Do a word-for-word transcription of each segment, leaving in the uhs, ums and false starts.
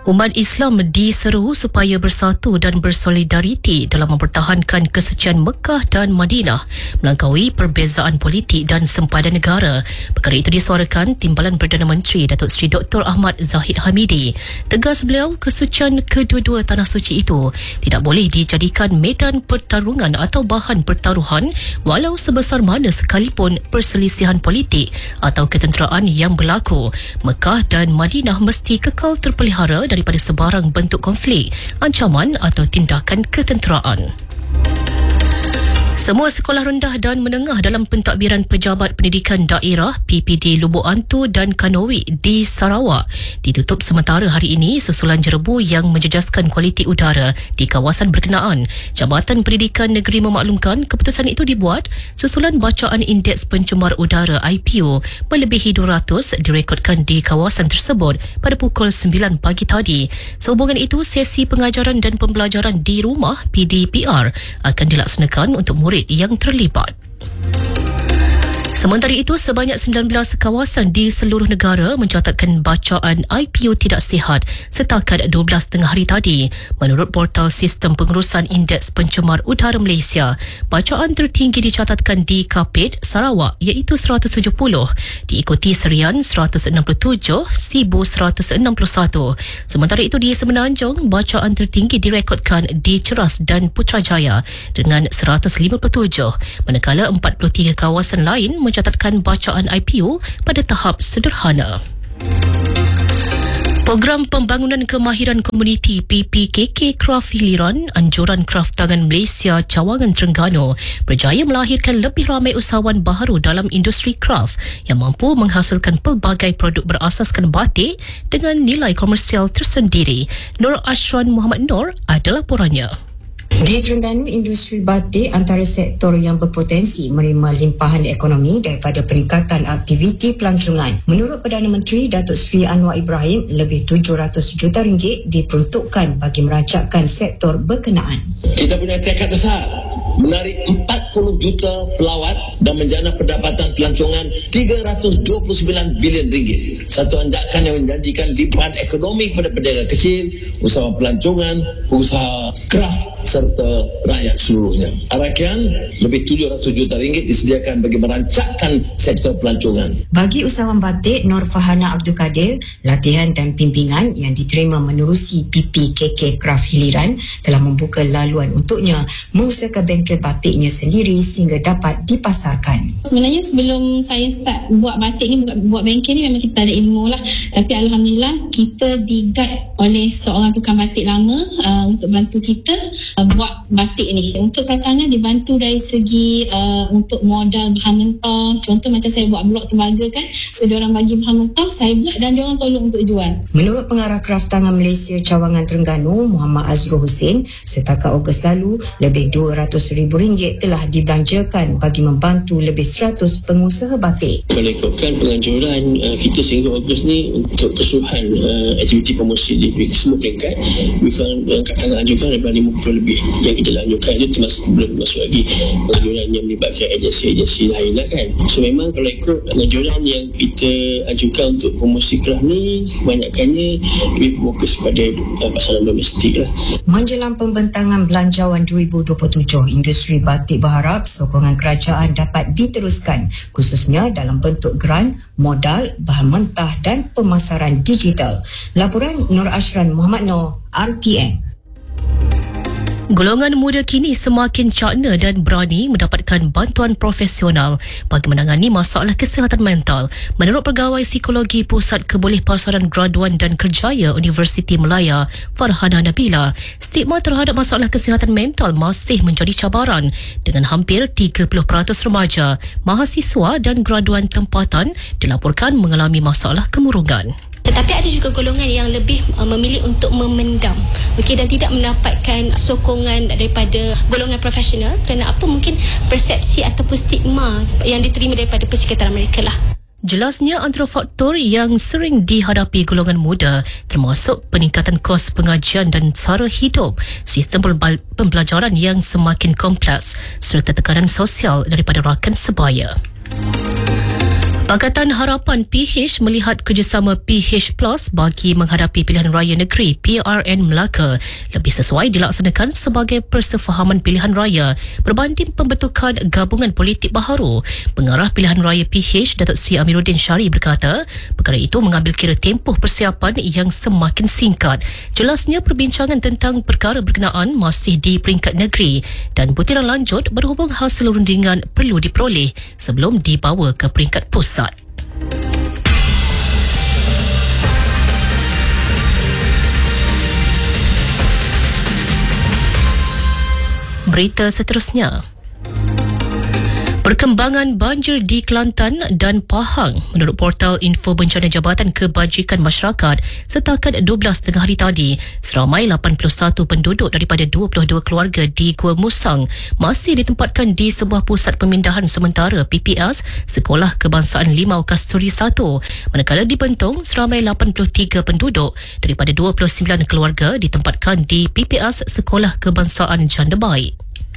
Umat Islam diseru supaya bersatu dan bersolidariti dalam mempertahankan kesucian Mekah dan Madinah melampaui perbezaan politik dan sempadan negara. Perkara itu disuarakan Timbalan Perdana Menteri Datuk Seri Doktor Ahmad Zahid Hamidi. Tegas beliau, kesucian kedua-dua tanah suci itu tidak boleh dijadikan medan pertarungan atau bahan pertaruhan walau sebesar mana sekalipun perselisihan politik atau ketenteraan yang berlaku. Mekah dan Madinah mesti kekal terpelihara daripada sebarang bentuk konflik, ancaman atau tindakan ketenteraan. Semua sekolah rendah dan menengah dalam pentadbiran Pejabat Pendidikan Daerah P P D Lubuk Antu dan Kanowik di Sarawak ditutup sementara hari ini susulan jerebu yang menjejaskan kualiti udara di kawasan berkenaan. Jabatan Pendidikan Negeri memaklumkan keputusan itu dibuat susulan bacaan Indeks Pencemar Udara I P U melebihi dua ratus direkodkan di kawasan tersebut pada pukul sembilan pagi tadi. Sehubungan itu, sesi pengajaran dan pembelajaran di rumah P D P R akan dilaksanakan untuk murid yang terlibat. Sementara itu, sebanyak sembilan belas kawasan di seluruh negara mencatatkan bacaan I P U tidak sihat setakat dua belas tengah hari tadi. Menurut portal Sistem Pengurusan Indeks Pencemar Udara Malaysia, bacaan tertinggi dicatatkan di Kapit, Sarawak iaitu seratus tujuh puluh, diikuti Serian seratus enam puluh tujuh, Sibu seratus enam puluh satu. Sementara itu di Semenanjung, bacaan tertinggi direkodkan di Ceras dan Putrajaya dengan seratus lima puluh tujuh, manakala empat puluh tiga kawasan lain mencatatkan bacaan I P U pada tahap sederhana. Program Pembangunan Kemahiran Komuniti P P K K Kraft Hiliran Anjuran Kraft Tangan Malaysia Cawangan Terengganu berjaya melahirkan lebih ramai usahawan baharu dalam industri kraft yang mampu menghasilkan pelbagai produk berasaskan batik dengan nilai komersial tersendiri. Nur Ashran Muhammad Nur ada laporannya. Di Terengganu, industri batik antara sektor yang berpotensi menerima limpahan ekonomi daripada peningkatan aktiviti pelancongan. Menurut Perdana Menteri Datuk Seri Anwar Ibrahim, lebih tujuh ratus juta ringgit diperuntukkan bagi merancakkan sektor berkenaan. Kita punya tekad besar menarik empat puluh juta pelawat dan menjana pendapatan pelancongan tiga ratus dua puluh sembilan bilion ringgit. Satu anjakan yang menjanjikan limpahan ekonomi kepada pedagang kecil, usaha pelancongan, usaha kraft serta rakyat seluruhnya. Arakan lebih tujuh ratus juta ringgit disediakan bagi merancakkan sektor pelancongan. Bagi usahawan batik Nur Fahana Abdul Kadir, latihan dan bimbingan yang diterima menerusi P P K K Kraft Hiliran telah membuka laluan untuknya mengusahakan bengkel batiknya sendiri sehingga dapat dipasarkan. Sebenarnya sebelum saya start buat batik ni, buat, buat bengkel ni memang kita tak ada ilmu lah. Tapi Alhamdulillah kita di-guide oleh seorang tukang batik lama uh, untuk bantu kita uh, buat batik ni. Untuk katangan dibantu dari segi uh, untuk modal bahan mentah. Contoh macam saya buat blok tembaga kan. So diorang bagi bahan mentah, saya buat dan diorang tolong untuk jual. Menurut Pengarah Kraft Tangan Malaysia Cawangan Terengganu Muhammad Azrul Hussein, setakat Ogos lalu lebih dua ratus ribu ringgit telah dibelanjakan bagi membantu lebih seratus pengusaha batik. Kalau ikutkan penganjuran uh, kita sehingga Ogos ni untuk keseluruhan uh, aktiviti promosi di semua peringkat, bukan Kraft Tangan ajukan daripada lima puluh lebih yang kita lanjutkan. Itu termasuk belum masuk lagi penganjuran yang melibatkan agensi-agensi lain lah kan. So memang kalau ikut penganjuran yang kita ajukan untuk promosi kraft ni, kebanyakannya lebih fokus pada uh, pasaran domestik lah. Menjelang pembentangan Belanjawan dua ribu dua puluh tujuh, industri batik berharap sokongan kerajaan dapat diteruskan, khususnya dalam bentuk geran, modal, bahan mentah dan pemasaran digital. Laporan Nur Ashran Muhammad Noor, R T M. Golongan muda kini semakin cakna dan berani mendapatkan bantuan profesional bagi menangani masalah kesihatan mental. Menurut Pegawai Psikologi Pusat Kebolehpasaran Graduan dan Kerjaya Universiti Melaya, Farhana Nabila, stigma terhadap masalah kesihatan mental masih menjadi cabaran dengan hampir tiga puluh peratus remaja, mahasiswa dan graduan tempatan dilaporkan mengalami masalah kemurungan. Tetapi ada juga golongan yang lebih uh, memilih untuk memendam, okey, dan tidak mendapatkan sokongan daripada golongan profesional kerana apa, mungkin persepsi ataupun stigma yang diterima daripada persekitaran mereka lah. Jelasnya antara faktor yang sering dihadapi golongan muda termasuk peningkatan kos pengajian dan cara hidup, sistem pembelajaran yang semakin kompleks serta tekanan sosial daripada rakan sebaya. Pakatan Harapan P H melihat kerjasama P H Plus bagi menghadapi pilihan raya negeri P R N Melaka lebih sesuai dilaksanakan sebagai persefahaman pilihan raya berbanding pembentukan gabungan politik baharu. Pengarah pilihan raya P H Datuk Seri Amiruddin Syari berkata, perkara itu mengambil kira tempoh persiapan yang semakin singkat. Jelasnya perbincangan tentang perkara berkenaan masih di peringkat negeri dan butiran lanjut berhubung hasil rundingan perlu diperoleh sebelum dibawa ke peringkat pusat. Berita seterusnya. Perkembangan banjir di Kelantan dan Pahang. Menurut portal info bencana Jabatan Kebajikan Masyarakat, setakat dua belas tengah hari tadi, seramai lapan puluh satu penduduk daripada dua puluh dua keluarga di Gua Musang masih ditempatkan di sebuah pusat pemindahan sementara P P S Sekolah Kebangsaan Limau Kasturi satu. Manakala di Bentong, seramai lapan puluh tiga penduduk daripada dua puluh sembilan keluarga ditempatkan di P P S Sekolah Kebangsaan Jandebai.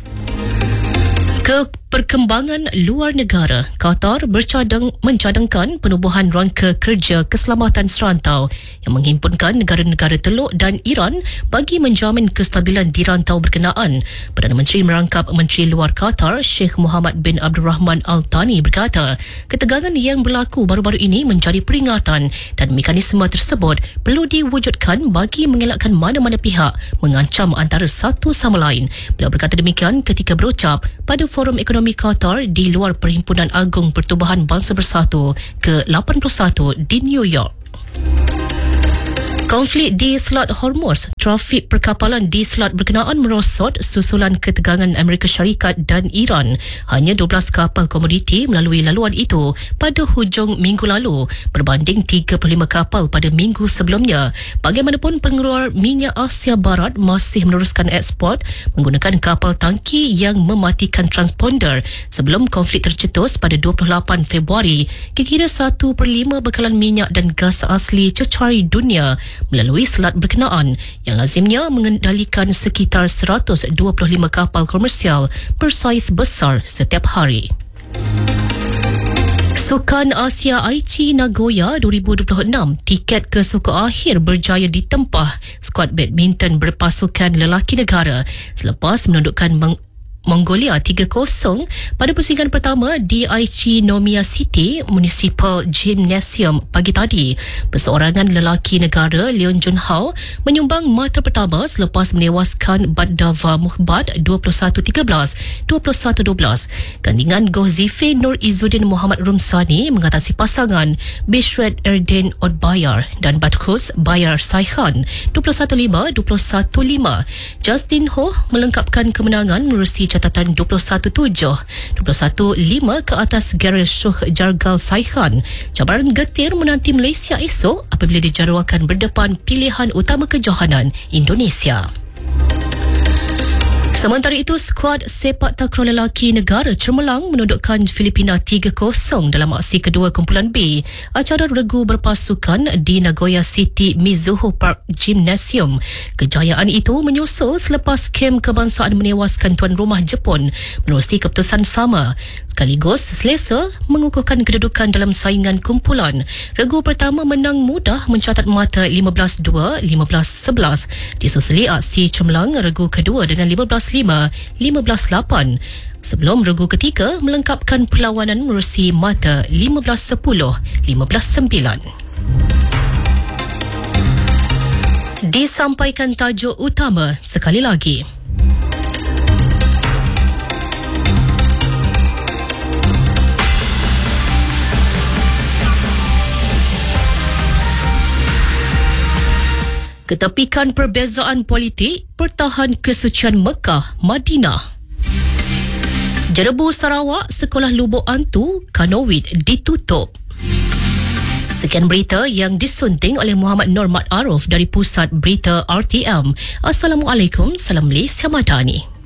Ke perkembangan luar negara, Qatar bercadang mencadangkan penubuhan rangka kerja keselamatan serantau yang menghimpunkan negara-negara Teluk dan Iran bagi menjamin kestabilan di rantau berkenaan. Perdana Menteri merangkap Menteri Luar Qatar, Sheikh Mohammed bin Abdul Rahman Al Thani berkata, ketegangan yang berlaku baru-baru ini menjadi peringatan dan mekanisme tersebut perlu diwujudkan bagi mengelakkan mana-mana pihak mengancam antara satu sama lain. Beliau berkata demikian ketika berucap pada Forum Ekonomi Qatar di luar Perhimpunan Agung Pertubuhan Bangsa Bersatu ke lapan puluh satu di New York. Konflik di Selat Hormuz, trafik perkapalan di selat berkenaan merosot susulan ketegangan Amerika Syarikat dan Iran. Hanya dua belas kapal komoditi melalui laluan itu pada hujung minggu lalu berbanding tiga puluh lima kapal pada minggu sebelumnya. Bagaimanapun, pengeluar minyak Asia Barat masih meneruskan ekspor menggunakan kapal tangki yang mematikan transponder sebelum konflik tercetus pada dua puluh lapan Februari. Kira-kira satu per lima bekalan minyak dan gas asli cecari dunia melalui selat berkenaan yang lazimnya mengendalikan sekitar seratus dua puluh lima kapal komersial bersaiz besar setiap hari. Sukan Asia Aichi Nagoya dua ribu dua puluh enam, tiket ke suku akhir berjaya ditempah skuad badminton berpasukan lelaki negara selepas menundukkan Meng- Mongolia tiga kosong pada pusingan pertama di Aichi Nomiya City Municipal Gymnasium pagi tadi. Perseorangan lelaki negara Leon Junhao menyumbang mata pertama selepas menewaskan Baddava Mukhbad dua puluh satu tiga belas, dua puluh satu dua belas. Gandingan Gozife Nur Izzuddin Muhammad Rumsani mengatasi pasangan Bishret Erdin Odbayar dan Batkus Bayar Saihan dua puluh satu lima, dua puluh satu lima. Justin Ho melengkapkan kemenangan menerusi catatan dua puluh satu tujuh, dua puluh satu lima ke atas Garel Syukh Jargal Saihan. Cabaran getir menanti Malaysia esok apabila dijadualkan berdepan pilihan utama kejohanan Indonesia. Sementara itu, skuad sepak takraw lelaki negara cemerlang menundukkan Filipina tiga kosong dalam aksi kedua kumpulan B acara regu berpasukan di Nagoya City Mizuho Park Gymnasium. Kejayaan itu menyusul selepas kem kebangsaan menewaskan tuan rumah Jepun menerusi keputusan sama. Sekaligus selesa mengukuhkan kedudukan dalam saingan kumpulan. Regu pertama menang mudah mencatat mata lima belas dua, lima belas sebelas. Disusuli aksi cemerlang regu kedua dengan lima belas lima, lima belas lapan. Sebelum regu ketiga melengkapkan perlawanan menerusi mata lima belas sepuluh, lima belas sembilan. Disampaikan tajuk utama sekali lagi. Ketepikan perbezaan politik, pertahan kesucian Mekah, Madinah. Jerebu Sarawak, Sekolah Lubuk Antu, Kanowit ditutup. Sekian berita yang disunting oleh Muhammad Nur Mat Aruf dari Pusat Berita R T M. Assalamualaikum, salam Malaysia Madani.